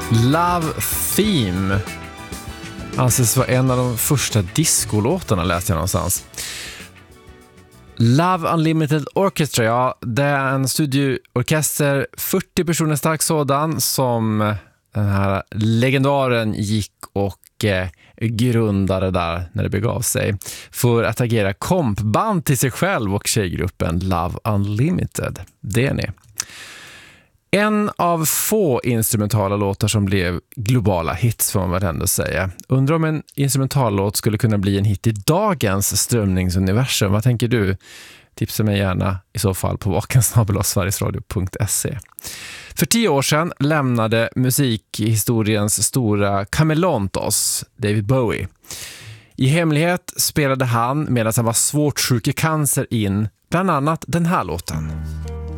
Love Theme anses vara en av de första discolåtarna, läste jag någonstans. Love Unlimited Orchestra, ja, det är en studioorkester, 40 personer stark sådan, som den här legendaren gick och grundade där när det begav sig för att agera kompband till sig själv och tjejgruppen Love Unlimited. Det är ni. En av få instrumentala låtar som blev globala hits, får man väl ändå säga. Undrar om en instrumentallåt skulle kunna bli en hit i dagens strömningsuniversum. Vad tänker du? Tipsa mig gärna i så fall på vakensnabel@sverigesradio.se. För 10 år sedan lämnade musikhistoriens stora kameleont oss, David Bowie. I hemlighet spelade han, medan han var svårt sjuk i cancer, in bland annat den här låten.